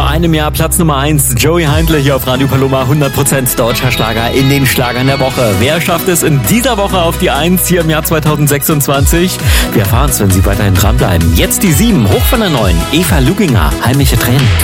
einem Jahr Platz Nummer 1. Joey Heindle hier auf Radio Paloma, 100% deutscher Schlager in den Schlagern der Woche. Wer schafft es in dieser Woche auf die 1 hier im Jahr 2026? Wir erfahren es, wenn Sie weiterhin dranbleiben. Jetzt die 7, hoch von der 9. Eva Luginger, Heimliche Tränen.